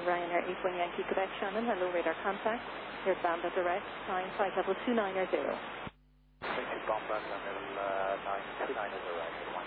Ryanair 81 Yankee Quebec Shannon. Hello, radar contact. Here's Bamba Direct, flying flight level 290. Thank you, Bamba, level 929 is arrived.